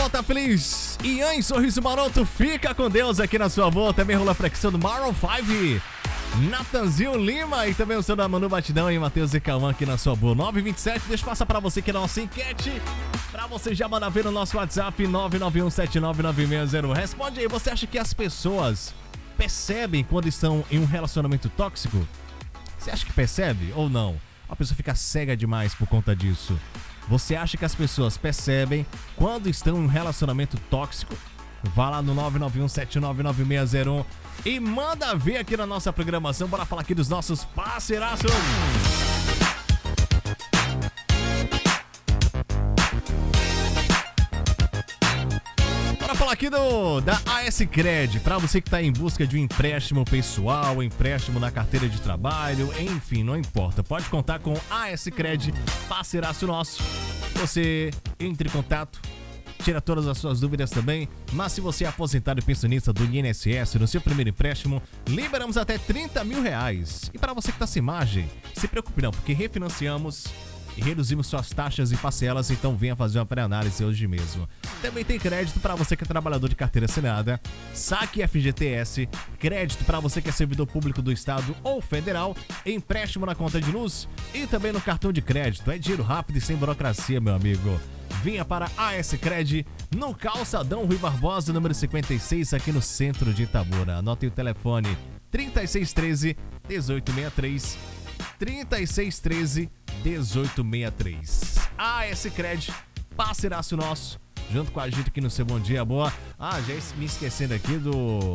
Boa, tá feliz? Ian, sorriso maroto, fica com Deus aqui na sua boa. Também rola a flexão do Maroon 5. Natanzinho Lima e também o seu da Manu Batidão e Matheus e Cauã aqui na sua boa. 927, deixa eu passar pra você que é a nossa enquete. Pra você já mandar ver no nosso WhatsApp 991799601. Responde aí, você acha que as pessoas percebem quando estão em um relacionamento tóxico? Você acha que percebe ou não? A pessoa fica cega demais por conta disso. Você acha que as pessoas percebem quando estão em um relacionamento tóxico? Vá lá no 991799601 e manda ver aqui na nossa programação. Bora falar aqui dos nossos parceiraços. Bora falar aqui da AS Cred. Para você que está em busca de um empréstimo pessoal, empréstimo na carteira de trabalho, enfim, não importa. Pode contar com a AS Cred, parceiraço nosso. Você entre em contato, tira todas as suas dúvidas também, mas se você é aposentado e pensionista do INSS, no seu primeiro empréstimo, liberamos até R$30 mil. E para você que está sem margem, se preocupe não, porque refinanciamos e reduzimos suas taxas e parcelas, então venha fazer uma pré-análise hoje mesmo. Também tem crédito para você que é trabalhador de carteira assinada, saque FGTS, crédito para você que é servidor público do estado ou federal, empréstimo na conta de luz e também no cartão de crédito. É dinheiro rápido e sem burocracia, meu amigo. Venha para a AS Cred, no Calçadão Rui Barbosa, número 56, aqui no centro de Itabuna. Anote o telefone 3613-1863, 3613-1863. AS Cred, parceiraço nosso, junto com a gente aqui no seu Bom Dia Boa. Já me esquecendo aqui do